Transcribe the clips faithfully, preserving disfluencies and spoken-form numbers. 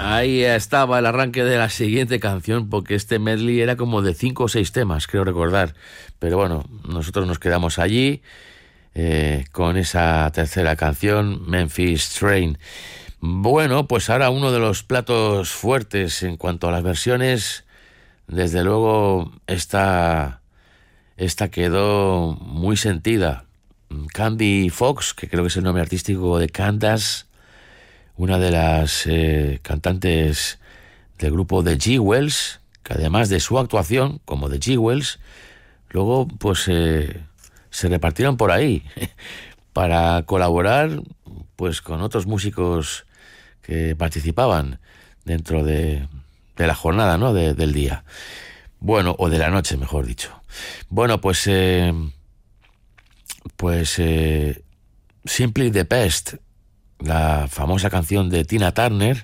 Ahí estaba el arranque de la siguiente canción, porque este medley era como de cinco o seis temas, creo recordar. Pero bueno, nosotros nos quedamos allí eh, con esa tercera canción, Memphis Train. Bueno, pues ahora uno de los platos fuertes en cuanto a las versiones, desde luego esta, esta quedó muy sentida. Candy Fox, que creo que es el nombre artístico de Candace, una de las eh, cantantes del grupo The Jewels, que además de su actuación como The Jewels, luego pues eh, se repartieron por ahí para colaborar pues con otros músicos que participaban dentro de, de la jornada, ¿no? de, del día. Bueno, o de la noche, mejor dicho. Bueno, pues eh, pues eh, Simply the Best, la famosa canción de Tina Turner,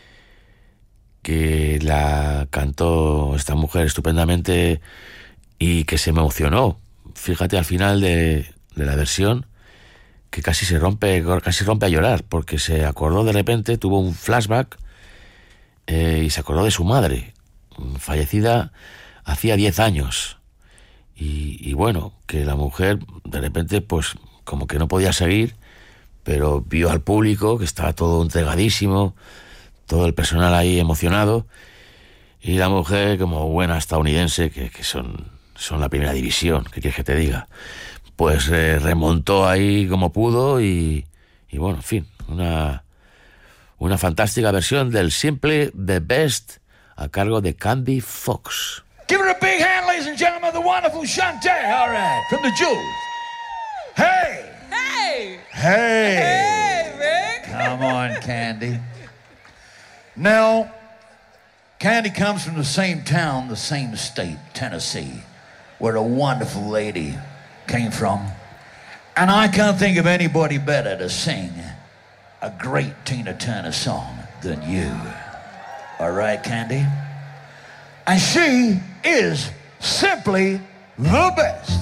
que la cantó esta mujer estupendamente y que se emocionó. Fíjate al final de, de la versión que casi se rompe, casi rompe a llorar, porque se acordó de repente, tuvo un flashback eh, y se acordó de su madre, fallecida hacía diez años. Y, y bueno, que la mujer de repente pues como que no podía seguir, pero vio al público que estaba todo entregadísimo, todo el personal ahí emocionado, y la mujer, como buena estadounidense, que, que son, son la primera división, ¿qué quieres que te diga? Pues eh, remontó ahí como pudo y, y bueno, en fin, una, una fantástica versión del Simply the Best a cargo de Candy Fox. Give it a big hand, ladies and gentlemen, the wonderful Shantae, all right, from the Jewels. Hey! Hey! Hey! Hey, Rick! Come on, Candy. Now, Candy comes from the same town, the same state, Tennessee, where a wonderful lady came from. And I can't think of anybody better to sing a great Tina Turner song than you. All right, Candy? And she is simply the best.